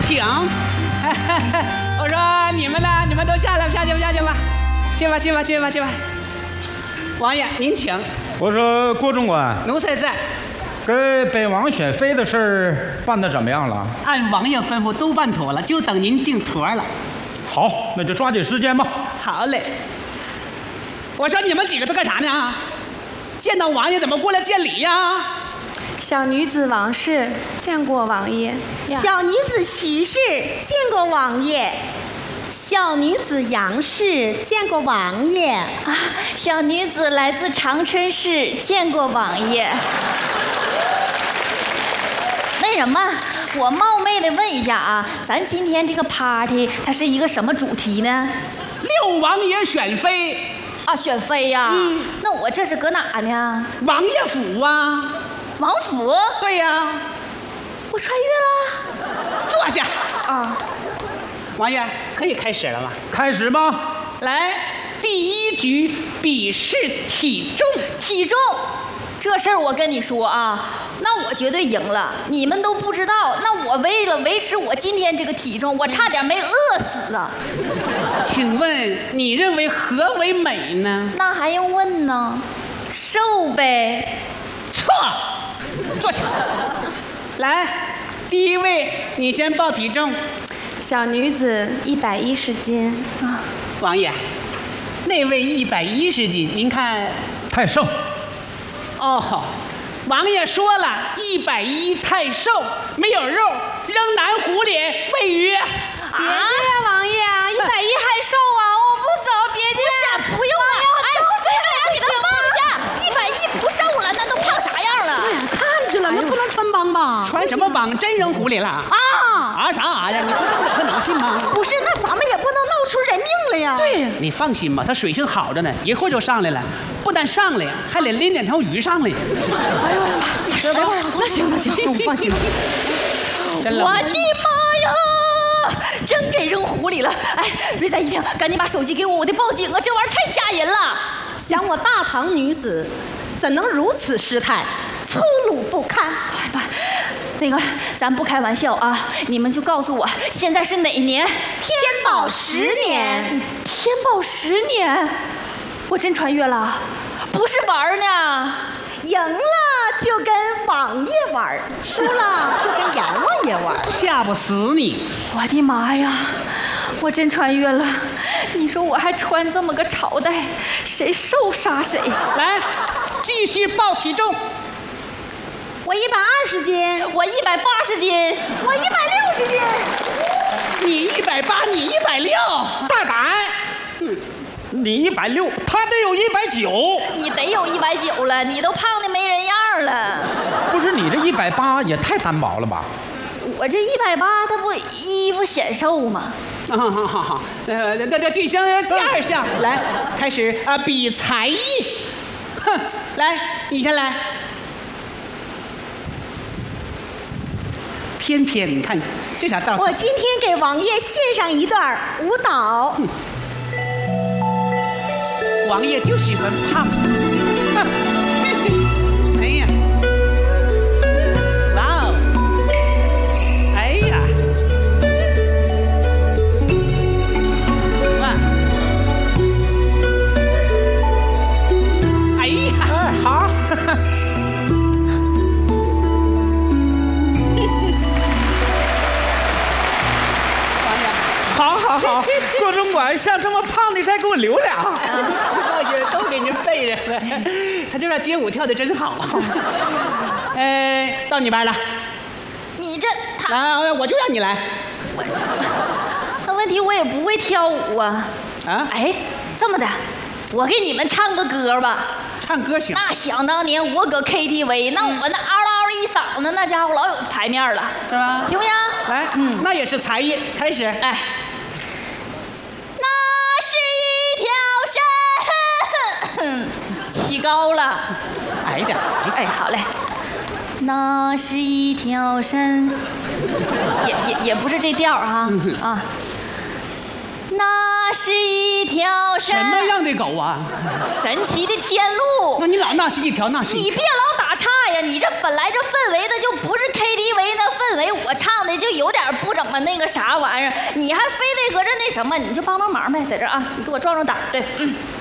请。我说你们呢？你们都下去吧。去吧。王爷您请。 我说郭总管， 奴才在。 给本王选妃的事儿办得怎么样了？ 按王爷吩咐都办妥了，就等您定妥了。 好，那就抓紧时间吧。 好嘞。我说你们几个都干啥呢？见到王爷怎么过来见礼呀？ 小女子王氏见过王爷。 小女子徐氏见过王爷。小女子杨氏见过王爷。 啊，小女子来自长春市，见过王爷。那什么，我冒昧的问一下啊，咱今天这个 party 它是一个什么主题呢？ 六王爷选妃。 啊，选妃呀。那我这是搁哪呢？ 王爷府啊。 王府？ 对呀。 我穿越了。 坐下。 啊。 王爷可以开始了吗？ 开始吧。 来，第一局比试体重。 体重这事儿我跟你说啊，那我绝对赢了。你们都不知道，那我为了维持我今天这个体重，我差点没饿死了。 请问你认为何为美呢？ 那还用问呢？瘦呗。 错。坐下。来，第一位，你先报体重。 小女子110斤啊。 王爷，那位110斤，您看太瘦。 哦，王爷说了，110太瘦，没有肉，扔南湖里喂鱼。 别介，王爷，110还瘦啊！我不走，别介。不用了，哎，你们俩给他放下。110不瘦了，那都胖啥样了？ 哎呀，看去了，那不能穿帮吧？ 穿什么帮？真扔湖里了啊啥呀？你说这可能信吗？ 不是，那咱们也不能闹出人命了呀。 对，你放心吧，他水性好着呢，一会儿就上来了。不但上来，还得拎2条鱼上来。 哎呦，是吧？那行，我放心。 我的妈呀！真给扔湖里了！哎，瑞在一平，赶紧把手机给我，我得报警啊！这玩意儿太吓人了。 想我大唐女子，怎能如此失态，粗鲁不堪？ 哎妈，那个，咱不开玩笑啊！你们就告诉我，现在是哪年？ 天宝10年。 天宝10年，我真穿越了，不是玩呢。 赢了就跟王爷玩，输了就跟阎王爷玩， 吓不死你！ 我的妈呀，我真穿越了！你说我还穿这么个朝代，谁瘦杀谁。 来，继续报体重。 我120斤， 我180斤， 我160斤。 你180，你160， 大胆！你160，他得有190。 你得有190了，你都胖的没人样了。 不是你这180也太单薄了吧？ 我这180，他不衣服显瘦吗？ 好，那进行第2项，来开始啊，比才艺。哼，来，你先来。偏偏你看这啥道理？ 我今天给王爷献上一段舞蹈。 王爷就喜欢胖。哎呀，哇哦，哎呀，哇，哎呀， 好。好，郭总管，像这么胖的再给我留俩。 都给您备着了。他这边街舞跳的真好。到你班了。 你这来，我就让你来。 那问题我也不会跳舞啊。哎，这么的，我给你们唱个歌吧。 唱歌行。 那想当年我搁 KTV，那我那嗷嗷一嗓子，那家伙老有排面了， 是吧？ 行不行？ 来，那也是才艺。开始， 哎。那是一条山，起高了， 矮一点。 哎，好嘞。那是一条山，也不是这调啊啊。那是一条山， 什么样的狗啊？ 神奇的天路。 那你老那是一条，那是一条。 你别老打岔呀！你这本来这氛围的就不是 KTV 的氛围，我唱的就有点不怎么么那个啥玩意儿，你还非得搁这那什么，你就帮忙呗，在这啊，你给我壮壮胆，对，